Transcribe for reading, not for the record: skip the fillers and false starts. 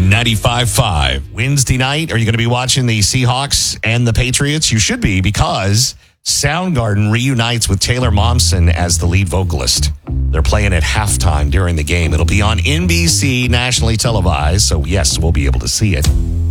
95.5. Wednesday night, are you going to be watching the Seahawks and the Patriots? You should be, because Soundgarden reunites with Taylor Momsen as the lead vocalist. They're playing at halftime during the game. It'll be on NBC, nationally televised, so yes, we'll be able to see it.